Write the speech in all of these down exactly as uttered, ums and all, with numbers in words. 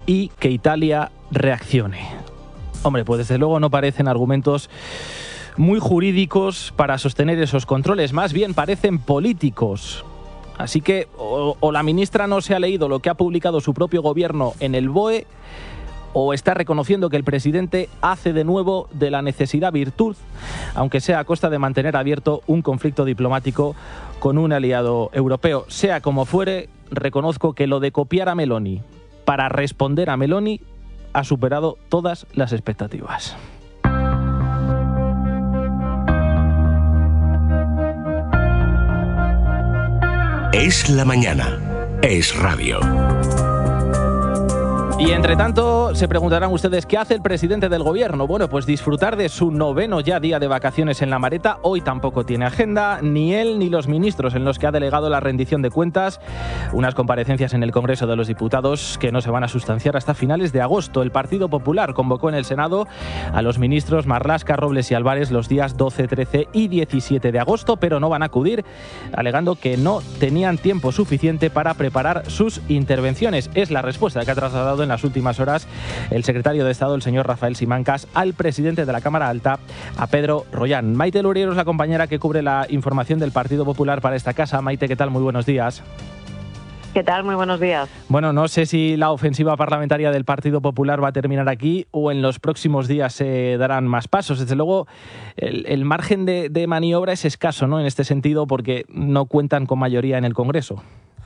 y que Italia reaccione. Hombre, pues desde luego no parecen argumentos muy jurídicos para sostener esos controles, más bien parecen políticos. Así que o, o la ministra no se ha leído lo que ha publicado su propio gobierno en el B O E, o está reconociendo que el presidente hace de nuevo de la necesidad virtud, aunque sea a costa de mantener abierto un conflicto diplomático con un aliado europeo. Sea como fuere, reconozco que lo de copiar a Meloni para responder a Meloni ha superado todas las expectativas. Es la mañana. Es radio. Y entre tanto, se preguntarán ustedes, ¿qué hace el presidente del gobierno? Bueno, pues disfrutar de su noveno ya día de vacaciones en La Mareta. Hoy tampoco tiene agenda, ni él ni los ministros en los que ha delegado la rendición de cuentas. Unas comparecencias en el Congreso de los Diputados que no se van a sustanciar hasta finales de agosto. El Partido Popular convocó en el Senado a los ministros Marlaska, Robles y Álvarez los días doce, trece y diecisiete de agosto, pero no van a acudir, alegando que no tenían tiempo suficiente para preparar sus intervenciones. Es la respuesta que ha trasladado en en las últimas horas el secretario de Estado, el señor Rafael Simancas, al presidente de la Cámara Alta, a Pedro Rollán. Maite Luriero es la compañera que cubre la información del Partido Popular para esta casa. Maite, ¿qué tal? Muy buenos días. ¿Qué tal? Muy buenos días. Bueno, no sé si la ofensiva parlamentaria del Partido Popular va a terminar aquí o en los próximos días se darán más pasos. Desde luego, el, el margen de, de maniobra es escaso, ¿no?, en este sentido, porque no cuentan con mayoría en el Congreso.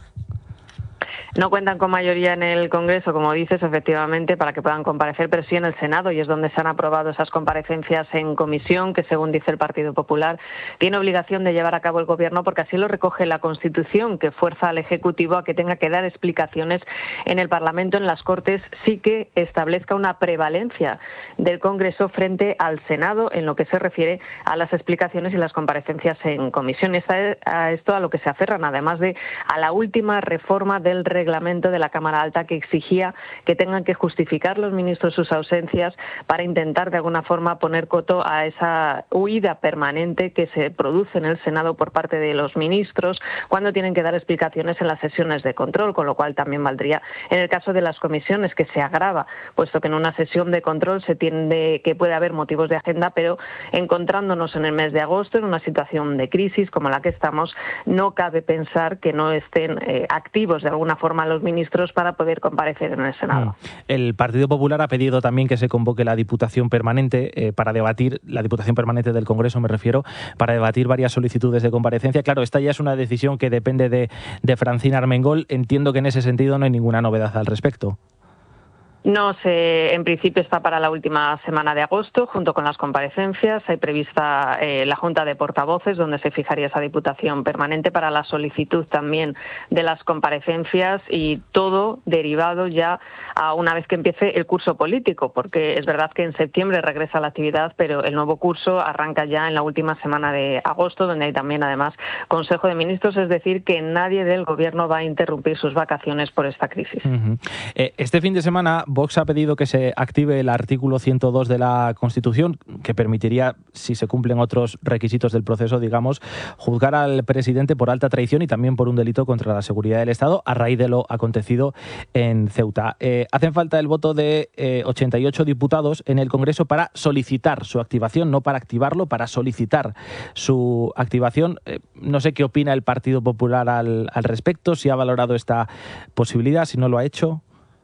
No cuentan con mayoría en el Congreso, como dices, efectivamente, para que puedan comparecer, pero sí en el Senado, y es donde se han aprobado esas comparecencias en comisión, que según dice el Partido Popular, tiene obligación de llevar a cabo el Gobierno, porque así lo recoge la Constitución, que fuerza al Ejecutivo a que tenga que dar explicaciones en el Parlamento, en las Cortes, sí que establezca una prevalencia del Congreso frente al Senado en lo que se refiere a las explicaciones y las comparecencias en comisión. Es a esto a lo que se aferran, además de a la última reforma del reglamento reglamento de la Cámara Alta, que exigía que tengan que justificar los ministros sus ausencias para intentar de alguna forma poner coto a esa huida permanente que se produce en el Senado por parte de los ministros cuando tienen que dar explicaciones en las sesiones de control, con lo cual también valdría en el caso de las comisiones, que se agrava, puesto que en una sesión de control se tiende que puede haber motivos de agenda, pero encontrándonos en el mes de agosto en una situación de crisis como la que estamos, no cabe pensar que no estén eh, activos de alguna forma los ministros para poder comparecer en el Senado. El Partido Popular ha pedido también que se convoque la Diputación Permanente eh, para debatir, la Diputación Permanente del Congreso me refiero, para debatir varias solicitudes de comparecencia. Claro, esta ya es una decisión que depende de, de Francina Armengol. Entiendo que en ese sentido no hay ninguna novedad al respecto. No sé, en principio está para la última semana de agosto, junto con las comparecencias. Hay prevista eh, la Junta de Portavoces, donde se fijaría esa Diputación Permanente para la solicitud también de las comparecencias, y todo derivado ya a una vez que empiece el curso político, porque es verdad que en septiembre regresa la actividad, pero el nuevo curso arranca ya en la última semana de agosto, donde hay también además Consejo de Ministros, es decir, que nadie del Gobierno va a interrumpir sus vacaciones por esta crisis. Uh-huh. Eh, este fin de semana Vox ha pedido que se active el artículo ciento dos de la Constitución, que permitiría, si se cumplen otros requisitos del proceso, digamos, juzgar al presidente por alta traición y también por un delito contra la seguridad del Estado a raíz de lo acontecido en Ceuta. Eh, hacen falta el voto de eh, ochenta y ocho diputados en el Congreso para solicitar su activación, no para activarlo, para solicitar su activación. Eh, no sé qué opina el Partido Popular al, al respecto, si ha valorado esta posibilidad, si no lo ha hecho.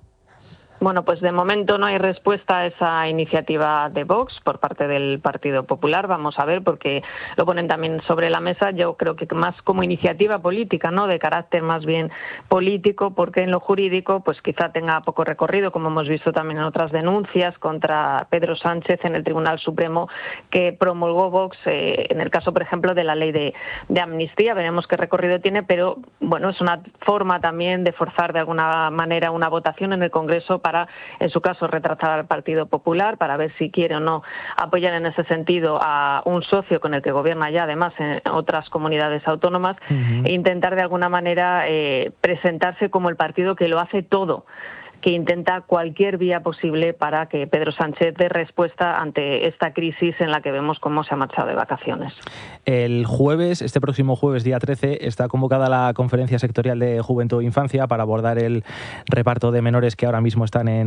Bueno, pues de momento no hay respuesta a esa iniciativa de Vox por parte del Partido Popular. Vamos a ver, porque lo ponen también sobre la mesa. Yo creo que más como iniciativa política, ¿no?, de carácter más bien político, porque en lo jurídico pues quizá tenga poco recorrido, como hemos visto también en otras denuncias contra Pedro Sánchez en el Tribunal Supremo que promulgó Vox, eh, en el caso, por ejemplo, de la ley de, de amnistía. Veremos qué recorrido tiene, pero bueno, es una forma también de forzar de alguna manera una votación en el Congreso para, en su caso, retratar al Partido Popular, para ver si quiere o no apoyar en ese sentido a un socio con el que gobierna ya, además, en otras comunidades autónomas, uh-huh. e intentar de alguna manera eh, presentarse como el partido que lo hace todo, que intenta cualquier vía posible para que Pedro Sánchez dé respuesta ante esta crisis en la que vemos cómo se ha marchado de vacaciones. El jueves, este próximo jueves, día trece, está convocada la Conferencia Sectorial de Juventud e Infancia para abordar el reparto de menores que ahora mismo están en